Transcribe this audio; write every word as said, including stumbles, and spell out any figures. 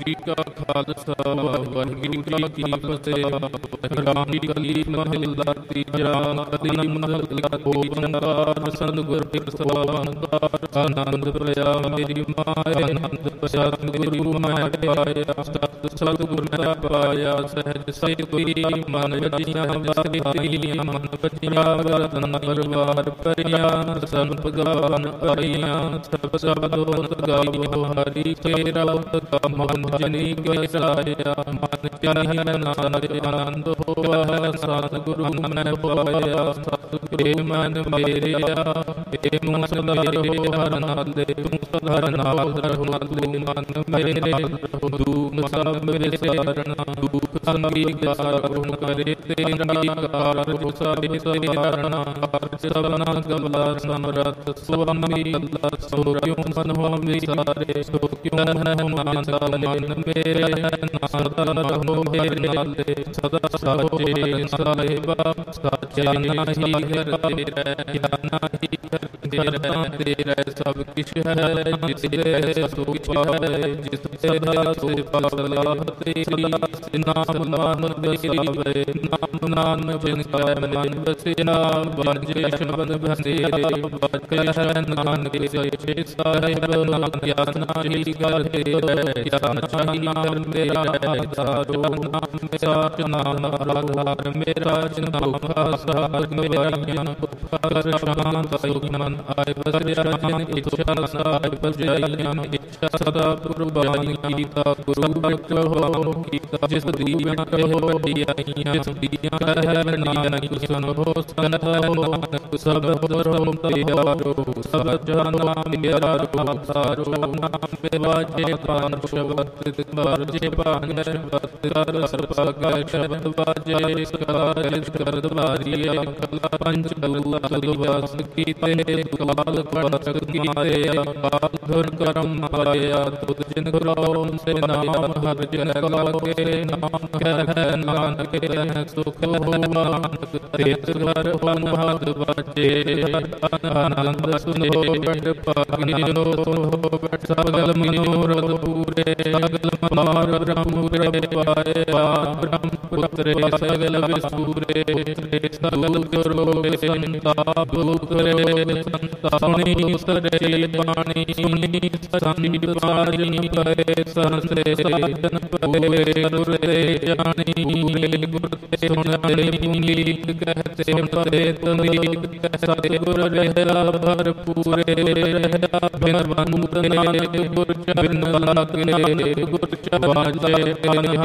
ਜੀ ਕਾ ਖਾਲਸਾ ਵਾਹਿਗੁਰੂ ਜੀ ਕੀ ਫਤਿਹ। ਰਾਮ ਦੀ ਕਲੀ ਮਹੱਲਾ ਤੀਜਾ। ਕਲੀ ਮਹੱਲਾ ਓੰਕਾਰ ਸਤਿਗੁਰ ਪ੍ਰਸਾਦਿ। ਆਨੰਦ ਭਇਆ ਮੇਰੀ ਮਾਇਆ ਆਨੰਦ ਭਇਆ ਸਤਿਗੁਰੂ ਮੈਂ ਪਾਇਆ। ਸਤ ਸਤਿਗੁਰ ਮੈਂ ਪਾਇਆ ਸਹਿਜ ਸਹਿਜ ਕੋਈ ਮਨ ਵਜੀਆਂ ਵਸਤਾਈਆਂ ਮਨ ਵਜੀਆਂ ਵਰਤਨ ਪਰਵਾਰ ਪਰਿਆ ਸਨ ਭਗਵਾਨ ਆਈਆਂ ਸਭ ਸਬਦੋਤ ਗਾਇਓ ਹਰੀ ਤੇਰਾ ਉਤਮ ਮਨ ਜਨੀ ਕੇ ਸਹਾਇਆ ਮਨ ਜਨੀ ਨਾਨਕ ਆਨੰਦ ਹੋਆ ਸਤਿਗੁਰੂ ਮੈਂ ਪਾਇਆ। ਸਤਿਗੁਰੂ ਮਨ ਮੇਰਿਆ ਏ ਮੂੰ ਸਦਾਰਿਓ ਹਰ ਨਾਲੇ ਤੂੰ ਸਦਾ ਨਾਲ ਰਹੋ ਮਨ ਮੇਰੇ ਦੂਖ ਸਭ ਵਿਸਾਰਨਾ ਦੁਖ ਸੰਗੀ ਸਾਰੁ ਕਰੇ ਤੇਰਾ ਕਾਰੁ ਸਭੇ ਸਵਾਰਨਾ ਸਭਨਾ ਗਲਾ ਸਮਰਤ ਸੁਆਮੀ ਅੱਲਾ ਸੋ ਕਿਉ ਮਨ ਹੋ ਵਿਸਾਰੇ ਸੋ ਕਿਉ ਮਨ ਮਾਨਸਾ ਮਨ ਮੇਰੇ ਨਾਸਦਾ ਰਹੋ ਮੇਰੇ ਨਾਲੇ ਸਦਾ ਸਾਚੇ ਸਾਹਿਬਾ ਸਾਚੇ ਨਾਹੀ ਹਰ ਤੇਰਾ ਕਿਆ ਨਾਹੀ ਹਰ ਤੇਰਾ ਤੇਰਾ ਸਭ ਕਿਛ ਹੈ ਜਿਸ ਦੇ ਸੋ ਕਿਛ ਹੈ ਜਿਸ ਸਦਾ ਸੇ ਫਸਲਾ ਤੇਰੀ ਨਾਮ ਨਾਮ ਬਸਿਆਵੇ ਨਾਮ ਨਾਨਕ ਬਿਨ ਕੈ ਮਨ ਬਸਿਆ ਬਾਜੇ ਸ਼ਬਦ ਬਸੇਰੇ ਬਾਜੇ ਨਾਨਕ ਸੱਚੇ ਸਾਹਿਬ ਨਾਨਕ ਨਾਹੀ ਗੱਲ ਤੇਰੇ ਕਿਆ ਨਾਹੀ ਨਾਮ ਮੇਰਾ ਸਾਰੋ ਨਾਮ ਸਾਚ ਨਾਮ ਆਧਾਰ ਮੇਰਾ ਜਿਨ੍ਹਾਂ ਭਾਸਾ ਗਵਾਈਆਂ ਪਰ ਸ਼ਾਂਤ ਸੁਖ ਮਨ ਆਏ ਬਸਿਆ ਇੱਛਾ ਸਾਹਿਬ ਬਜਾਈਆਂ ਇੱਛਾ ਸਦਾ ਕੁਰਬਾਨੀ ਕੀਤਾ ਗੁਰੂ ਭਗਤ ਹੋ ਕੀਤਾ ਜਿਸ ਦੀਵਾਂ ਕਹੋ ਢਿਆਈਆਂ ਜਿਸ ਦੀਆਂ ਕਹਿ ਨਾਨਕ ਸੁਨ ਹੋ ਸੰਤ ਹੋ ਨਾਨਕ ਸਭ ਬਦਰੋ ਤਿਆਰੋ ਸਭ ਜਹਾਨਾ ਮੇਰਾ ਰੋ ਸਾਰੋ ਨਾਮ ਬਿਵਾਜੇ ਪਾਨ ਸ਼ਬਦ ਬਾਜੇ ਪਾਨ ਸ਼ਬਦ ਕਰ ਸਰਪਾਗਾ ਸ਼ਬਦ ਬਾਜੇ ਸਕਾਰ ਕਰਦ ਬਾਰੀਆ ਕਲਾ ਪੰਜ ਕਲਾ ਸੁਦਵਾਸ ਕੀਤੇ ਕਾਲ ਕੜਕ ਕੀਤੇ ਕਾਲ ਧੁਰ ਕਰਮ ਪਾਇਆ ਤੁਧ ਜਿਨ ਗੁਰੂ ਸੇ ਨਾਮ ਹਰ ਜਨ ਲਾਗੇ ਨਾਮ ਕਹਿ ਨਾਨਕ ਰਹਿ ਸੁਖ ਹੋਵਾ ਨਾਨਕ ਤੇਤ ਘਰ ਹੋਨ ਹੱਥ ਬਾਜੇ ਆਨੰਦ ਸੁਨੋ ਬੜ ਭਾਗਿਓ ਹੋ ਬੜ ਸਗਲ ਮਨੋਰਥ ਪੂਰੇ ਸਗਲ ਮਾਰ ਬ੍ਰਹਮ ਰੇ ਪਾਇਆ ਬ੍ਰਹਮ ਪੁੱਤਰੇ ਸਗਲ ਵਿਸੂਰੇ ਸਗਲ ਗੁਰੂ ਸੰਤਾ ਬੁਕਰੇ ਸੰਤਾ ਸੁਣੀ ਸਰੇ ਬਾਣੀ ਸੁਣੀ ਸੰਨੀ ਪਾਰੀ ਪਏ ਸਰਸੇ ਜਨ ਪੋਏ ਗੁਰੇ ਜਾਣੀ ਗੁਰ ਤੇ ਸੁਣਾਏ ਪੁਨੀਤ ਕਹਤੇ ਪਰੇ ਤਨੀਕ ਕਹਤੇ ਗੁਰ ਰਹਿਆ ਭਰਪੂਰੇ ਰਹਿਆ ਬਿਨ ਬੰਦ ਨਾਨਕ ਗੁਰ ਚਰਨ ਲਾਗੇ ਗੁਰ ਚਬਾਜੇ